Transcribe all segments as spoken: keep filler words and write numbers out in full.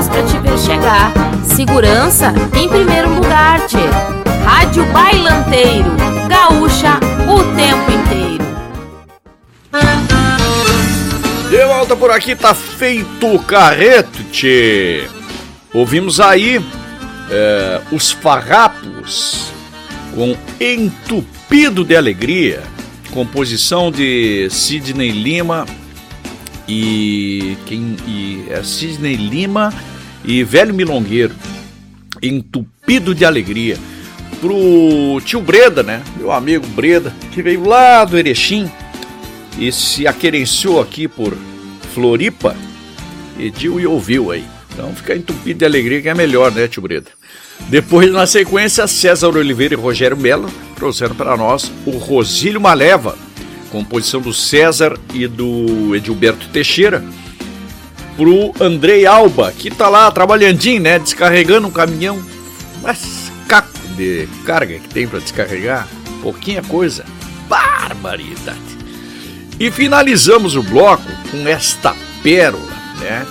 horas pra te ver chegar. Segurança em primeiro lugar, tchê. Rádio Bailanteiro, gaúcha o tempo inteiro. De volta por aqui, tá feito o carreto, tchê. Ouvimos aí é, os Farrapos com Entupido de Alegria, composição de Sidney Lima e quem e é Sidney Lima e Velho Milongueiro. Entupido de Alegria pro tio Breda, né? Meu amigo Breda, que veio lá do Erechim e se aquerenciou aqui por Floripa, pediu e ouviu aí. Então fica Entupido de Alegria que é melhor, né, tio Breda? Depois, na sequência, César Oliveira e Rogério Mello trouxeram para nós o Rosílio Maleva, composição do César e do Edilberto Teixeira, pro Andrei Alba, que tá lá trabalhandinho, né, descarregando um caminhão, mas caco de carga que tem para descarregar, pouquinha coisa, barbaridade. E finalizamos o bloco com esta pérola, né,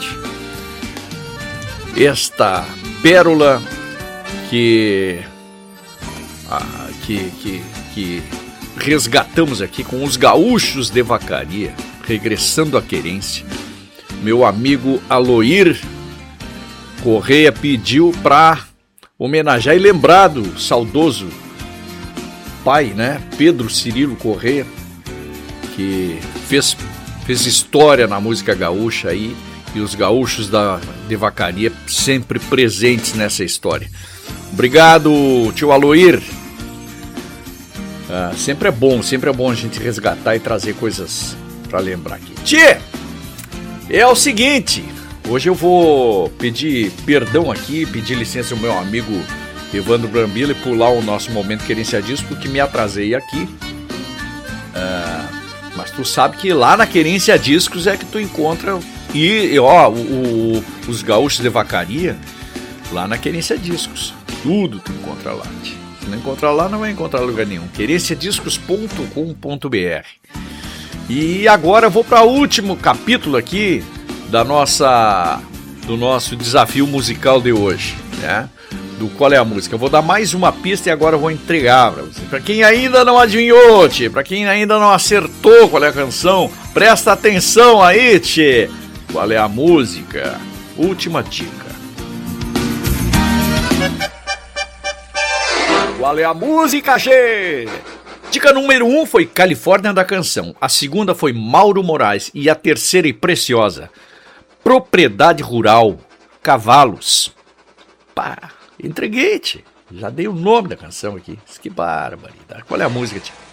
esta pérola que, ah, que, que, que resgatamos aqui com os Gaúchos de Vacaria, regressando à querência. Meu amigo Aloir Correia pediu para homenagear e lembrar do saudoso pai, né, Pedro Cirilo Correia, que fez, fez história na música gaúcha aí, e os gaúchos da, de Vacaria sempre presentes nessa história. Obrigado, tio Aloir. Ah, sempre é bom, sempre é bom a gente resgatar e trazer coisas para lembrar aqui. Tchê, é o seguinte, hoje eu vou pedir perdão aqui, pedir licença ao meu amigo Evandro Brambila e pular o nosso momento Querência Disco, porque me atrasei aqui. Ah, mas tu sabe que lá na Querência Discos é que tu encontra, e ó, o, o, os gaúchos de Vacaria, lá na Querência Discos. Tudo tu encontra lá. Se não encontrar lá, não vai encontrar lugar nenhum. querência discos ponto com ponto b r. E agora eu vou para o último capítulo aqui da nossa, do nosso desafio musical de hoje, né? Do Qual é a Música. Eu vou dar mais uma pista e agora eu vou entregar para você. Para quem ainda não adivinhou, tchê, para quem ainda não acertou qual é a canção, presta atenção aí, tchê. Qual é a música? Última dica. Qual é a música, G? Dica número um foi Califórnia da Canção. A segunda foi Mauro Moraes. E a terceira e preciosa, Propriedade Rural, Cavalos. Pá, entreguei, tchê. Já dei o nome da canção aqui. Que barbaridade. Qual é a música, tchê?